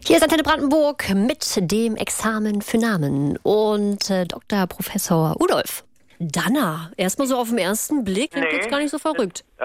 Hier ist Antenne Brandenburg mit dem Examen für Namen und Dr. Professor Udolf. Dana, erstmal so auf den ersten Blick, klingt jetzt gar nicht so verrückt.